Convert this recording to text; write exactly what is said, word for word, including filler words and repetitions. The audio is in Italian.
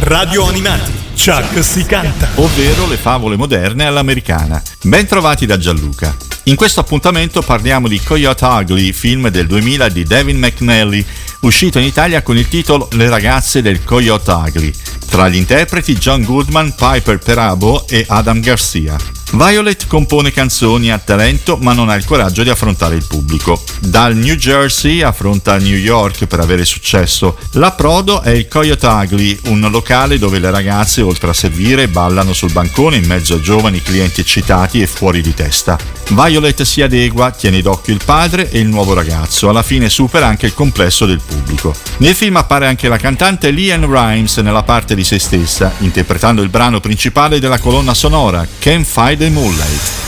Radio Animati, Chuck si canta. Ovvero le favole moderne all'americana. Ben trovati da Gianluca. In questo appuntamento parliamo di Coyote Ugly, film del duemila di Devin McNally, uscito in Italia con il titolo Le ragazze del Coyote Ugly. Tra gli interpreti John Goodman, Piper Perabo e Adam Garcia. Violet compone canzoni, ha talento ma non ha il coraggio di affrontare il pubblico. Dal New Jersey affronta New York per avere successo. L'approdo è il Coyote Ugly, un locale dove le ragazze, oltre a servire, ballano sul bancone in mezzo a giovani clienti eccitati e fuori di testa. Violet si adegua, tiene d'occhio il padre e il nuovo ragazzo, alla fine supera anche il complesso del pubblico. Nel film appare anche la cantante LeAnn Rimes nella parte di se stessa, interpretando il brano principale della colonna sonora, Can't Fight the Moonlight.